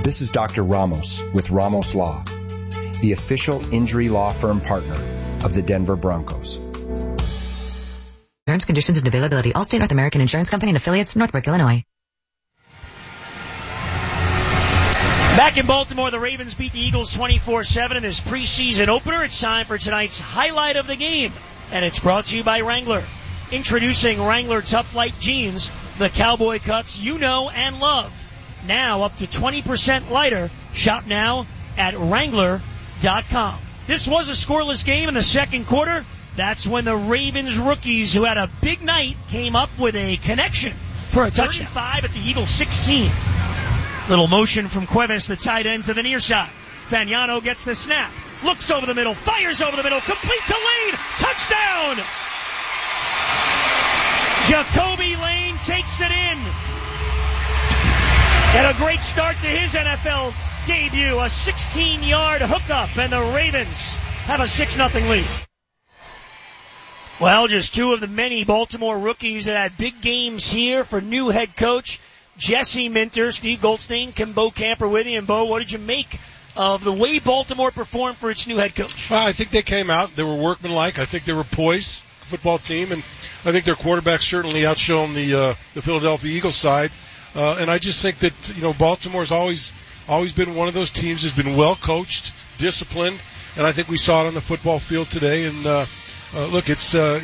This is Dr. Ramos with Ramos Law, the official injury law firm partner of the Denver Broncos. Terms, conditions, and availability. Allstate North American Insurance Company and affiliates, Northbrook, Illinois. Back in Baltimore, the Ravens beat the Eagles 24-7 in this preseason opener. It's time for tonight's highlight of the game, and it's brought to you by Wrangler. Introducing Wrangler Tough Light Jeans, the cowboy cuts you know and love. Now up to 20% lighter. Shop now at Wrangler.com. This was a scoreless game in the second quarter. That's when the Ravens rookies, who had a big night, came up with a connection for a touchdown. 35 at the Eagles 16. Little motion from Cuevas, the tight end, to the near side. Fagnano gets the snap, looks over the middle, fires over the middle, complete to Lane, touchdown! Jacoby Lane takes it in. And a great start to his NFL debut, a 16-yard hookup, and the Ravens have a 6-0 lead. Well, just two of the many Baltimore rookies that had big games here for new head coach Jesse Minter. Steve Goldstein, Kimbo Camper with you. And Bo, what did you make of the way Baltimore performed for its new head coach? Well, I think they came out. They were workmanlike. I think they were poised, football team, and I think their quarterback certainly outshone the Philadelphia Eagles side. And I just think that, Baltimore's always been one of those teams that's been well coached, disciplined, and I think we saw it on the football field today. And look, it's a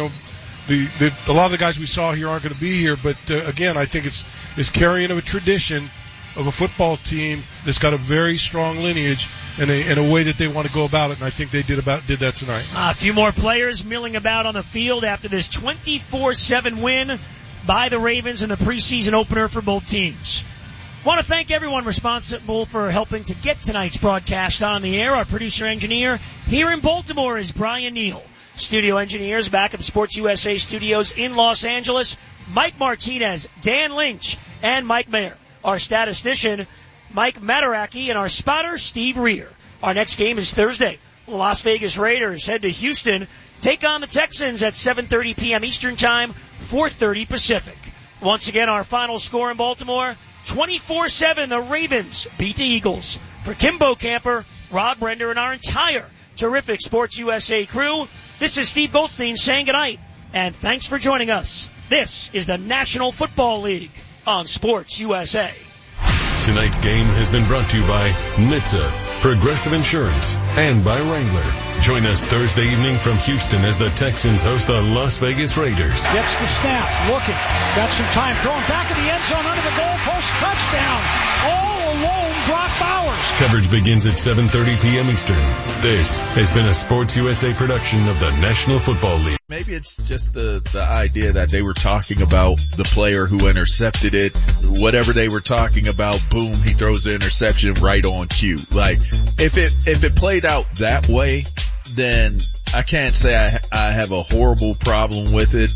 lot of the guys we saw here aren't going to be here, but again, I think it's carrying of a tradition of a football team that's got a very strong lineage and a way that they want to go about it, and I think they did that tonight. A few more players milling about on the field after this 24-7 win by the Ravens in the preseason opener for both teams. Want to thank everyone responsible for helping to get tonight's broadcast on the air. Our producer-engineer here in Baltimore is Brian Neal. Studio engineers back at the Sports USA studios in Los Angeles, Mike Martinez, Dan Lynch, and Mike Mayer. Our statistician, Mike Mataraki, and our spotter, Steve Reeder. Our next game is Thursday. The Las Vegas Raiders head to Houston, take on the Texans at 7:30 p.m. Eastern Time, 4:30 Pacific. Once again, our final score in Baltimore, 24-7, the Ravens beat the Eagles. For Kimbo Camper, Rob Brender, and our entire terrific Sports USA crew, this is Steve Goldstein saying goodnight, and thanks for joining us. This is the National Football League on Sports USA. Tonight's game has been brought to you by NHTSA, Progressive Insurance, and by Wrangler. Join us Thursday evening from Houston as the Texans host the Las Vegas Raiders. Gets the snap, looking, got some time, throwing back in the end zone under the goalpost, touchdown, all alone, Brock Bowers. Coverage begins at 7:30 p.m. Eastern. This has been a Sports USA production of the National Football League. Maybe it's just the idea that they were talking about the player who intercepted it. Whatever they were talking about, boom, he throws the interception right on cue. Like, if it played out that way, then I can't say I have a horrible problem with it.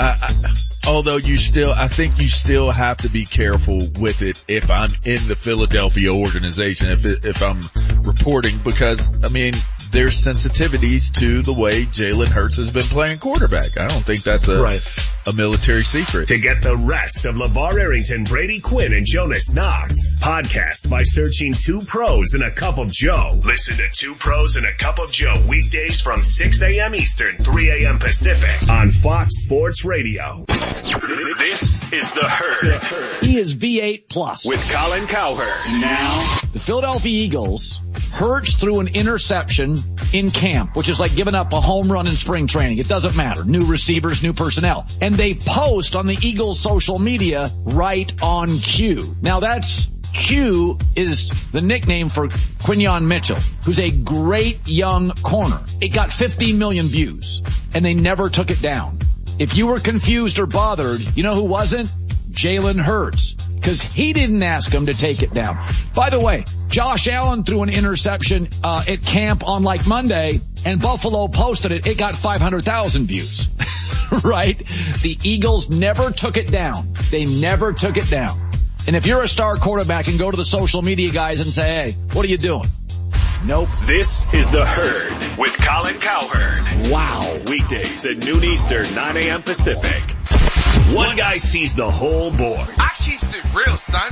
Although I think you still have to be careful with it if I'm in the Philadelphia organization, if I'm reporting, because, there's sensitivities to the way Jalen Hurts has been playing quarterback. I don't think that's a military secret. To get the rest of LeVar Arrington, Brady Quinn, and Jonas Knox, podcast by searching Two Pros and a Cup of Joe. Listen to Two Pros and a Cup of Joe weekdays from 6 a.m. Eastern, 3 a.m. Pacific on Fox Sports Radio. This is The Herd. He is V8 Plus. With Colin Cowherd. Now, the Philadelphia Eagles, Hurts threw an interception in camp, which is like giving up a home run in spring training. It doesn't matter. New receivers, new personnel. And they post on the Eagles social media right on cue. Now Q is the nickname for Quinyon Mitchell, who's a great young corner. It got 15 million views, and they never took it down. If you were confused or bothered, you know who wasn't? Jalen Hurts, because he didn't ask him to take it down. By the way, Josh Allen threw an interception at camp on Monday, and Buffalo posted it. It got 500,000 views, right? The Eagles never took it down. They never took it down. And if you're a star quarterback and go to the social media guys and say, hey, what are you doing? Nope. This is The Herd with Colin Cowherd. Wow. Weekdays at noon Eastern, 9 a.m. Pacific. One guy sees the whole board. I keeps it real, son.